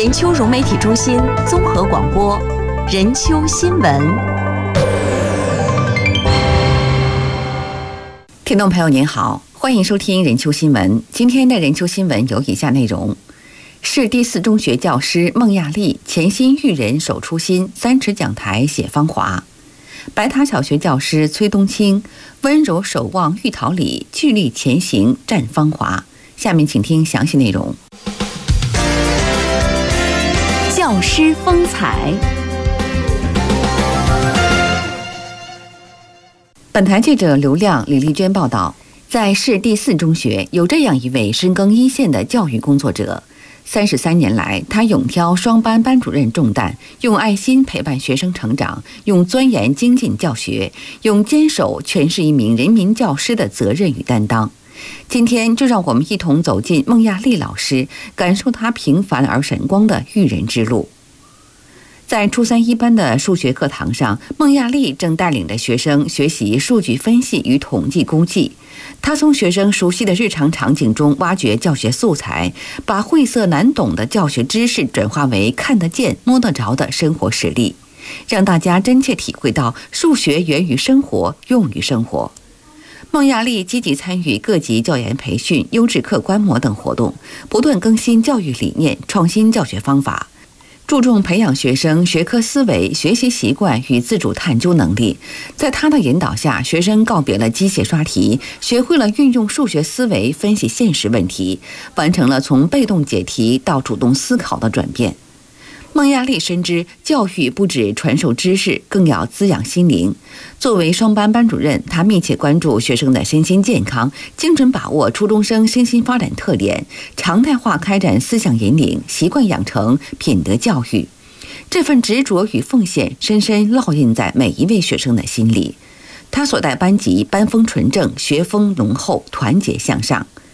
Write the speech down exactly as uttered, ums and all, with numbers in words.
任丘融媒体中心综合广播，任丘新闻。 听众朋友您好，欢迎收听任丘新闻。今天的任丘新闻有以下内容：市第四中学教师孟亚丽潜心育人守初心，三尺讲台写芳华；白塔小学教师崔冬青温柔守望玉桃李，聚力前行绽芳华。下面请听详细内容。 教师风采。 本台记者刘亮、李丽娟报道，在市第四中学有这样一位深耕一线的教育工作者。三十三年来，他勇挑双班班主任重担，用爱心陪伴学生成长，用钻研精进教学，用坚守诠释一名人民教师的责任与担当。今天就让我们一同走进孟亚丽老师，感受她平凡而闪光的育人之路。在初三一班的数学课堂上，孟亚丽正带领着学生学习数据分析与统计估计。她从学生熟悉的日常场景中挖掘教学素材，把晦涩难懂的教学知识转化为看得见、摸得着的生活实例，让大家真切体会到数学源于生活，用于生活。孟亚丽积极参与各级教研培训、优质课观摩等活动，不断更新教育理念，创新教学方法，注重培养学生学科思维、学习习惯与自主探究能力。在他的引导下，学生告别了机械刷题，学会了运用数学思维分析现实问题，完成了从被动解题到主动思考的转变。孟亚丽深知，教育不止传授知识，更要滋养心灵。作为双班班主任，她密切关注学生的身心健康，精准把握初中生身心发展特点，常态化开展思想引领、习惯养成、品德教育。这份执着与奉献深深烙印在每一位学生的心里。她所带班级班风纯正，学风浓厚，团结向上。